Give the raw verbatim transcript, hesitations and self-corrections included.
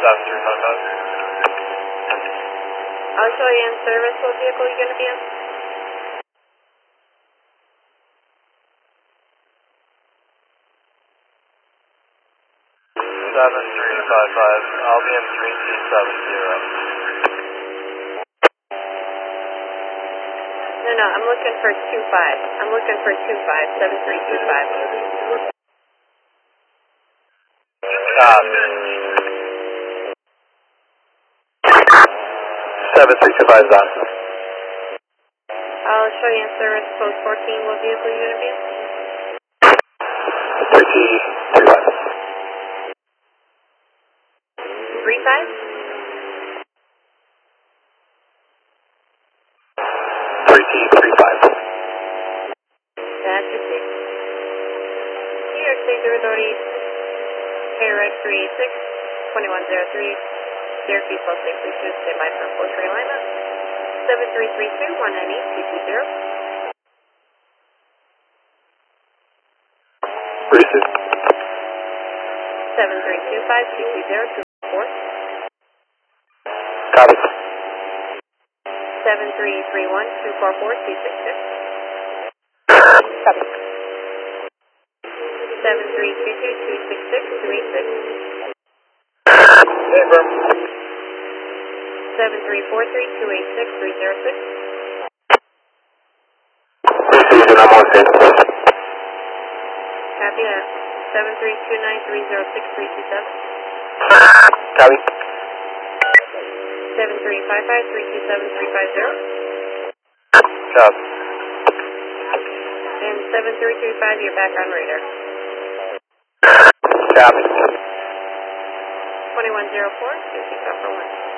seven three five five. I'll show you in service. What vehicle are you going to be in? seven three five five. I'll be in three two seven zero. No, no, I'm looking for two five. I'm looking for two five, seven three two five. Copy. seven three two five is on. I'll show you in service. Post fourteen. What vehicle are you going to be in? three two five. three five? three two three five. That's your state. New York State Through Authority. K-Reg three eight six, two one zero three. Syracuse Los Safely two. Stand by for full train alignment. seven three three two, one nine eight, two two zero. Bruce. seven three two five, two two zero, two four. Copy. seven three three one, two four four, two six six. Copy. seven three two two, two six six, two eight six. Confirm. seven three four three, two eight six, three zero six. Received and I'm on station. Copy that. seven three two nine, three zero six, three two seven. Copy. seven three five five, three two seven, three five zero. Copy. And seven three three five, you're back on radar. Copy. twenty one zero four, two six Alpha one.